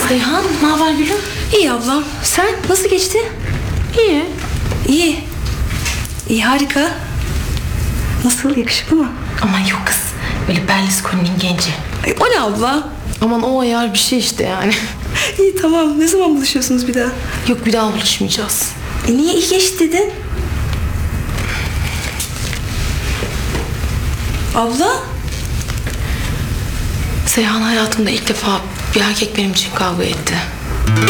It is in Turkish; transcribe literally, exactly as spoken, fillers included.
Reyhan, ne haber gülüm? İyi ablam. Sen nasıl geçti? İyi. İyi. İyi, harika. Nasıl, yakışıklı mı? Aman yok kız. Böyle Berlusconi'nin genci. Ay, o ne abla? Aman o ayar bir şey işte yani. İyi, tamam. Ne zaman buluşuyorsunuz bir daha? Yok, bir daha buluşmayacağız. E niye iyi geçti dedin? Abla? Seyhan hayatımda ilk defa bir erkek benim için kavga etti.